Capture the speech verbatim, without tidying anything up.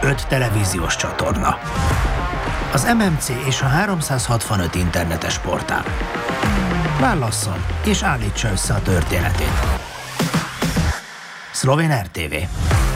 öt televíziós csatorna. Az em em cé és a háromszázhatvanöt internetes portál. Válasszon és állítsa össze a történetét. Szlovén er té vé.